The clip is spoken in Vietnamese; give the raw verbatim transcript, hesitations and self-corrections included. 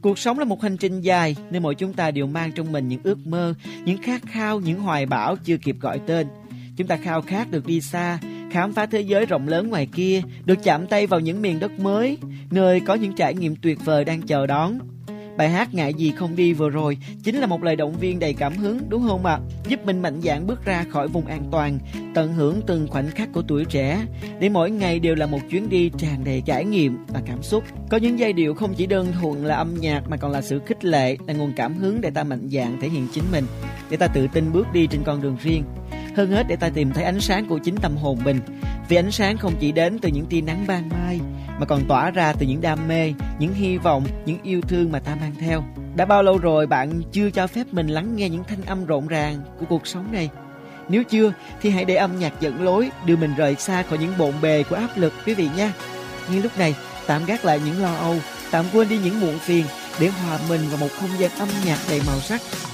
Cuộc sống là một hành trình dài nên mỗi chúng ta đều mang trong mình những ước mơ, những khát khao, những hoài bão chưa kịp gọi tên. Chúng ta khao khát được đi xa, khám phá thế giới rộng lớn ngoài kia, được chạm tay vào những miền đất mới, nơi có những trải nghiệm tuyệt vời đang chờ đón. Bài hát Ngại Gì Không Đi vừa rồi chính là một lời động viên đầy cảm hứng, đúng không ạ? À? Giúp mình mạnh dạn bước ra khỏi vùng an toàn, tận hưởng từng khoảnh khắc của tuổi trẻ, để mỗi ngày đều là một chuyến đi tràn đầy trải nghiệm và cảm xúc. Có những giai điệu không chỉ đơn thuần là âm nhạc mà còn là sự khích lệ, là nguồn cảm hứng để ta mạnh dạn thể hiện chính mình, để ta tự tin bước đi trên con đường riêng. Hơn hết để ta tìm thấy ánh sáng của chính tâm hồn mình. Vì ánh sáng không chỉ đến từ những tia nắng ban mai, mà còn tỏa ra từ những đam mê, những hy vọng, những yêu thương mà ta mang theo. Đã bao lâu rồi bạn chưa cho phép mình lắng nghe những thanh âm rộn ràng của cuộc sống này? Nếu chưa thì hãy để âm nhạc dẫn lối, đưa mình rời xa khỏi những bộn bề của áp lực quý vị nha. Nhưng lúc này tạm gác lại những lo âu, tạm quên đi những muộn phiền để hòa mình vào một không gian âm nhạc đầy màu sắc.